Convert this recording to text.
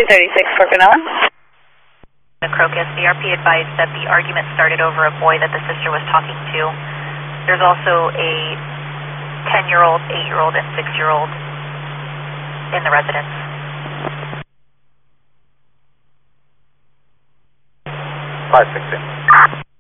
1036 for Pinella. The Crocus, the RP advised that the argument started over a boy that the sister was talking to. There's also a 10-year-old, 8-year-old, and 6-year-old in the residence. 516.